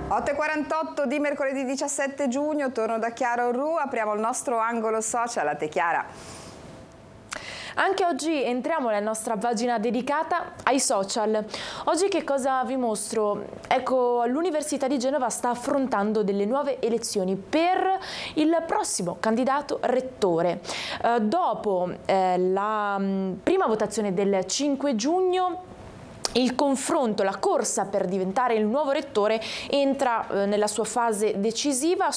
8:48 di mercoledì 17 giugno, torno da Chiara Orru, apriamo il nostro angolo social. A te Chiara. Anche oggi entriamo nella nostra pagina dedicata ai social. Oggi che cosa vi mostro? Ecco, l'Università di Genova sta affrontando delle nuove elezioni per il prossimo candidato rettore. Dopo la prima votazione del 5 giugno, il confronto, la corsa per diventare il nuovo rettore entra nella sua fase decisiva.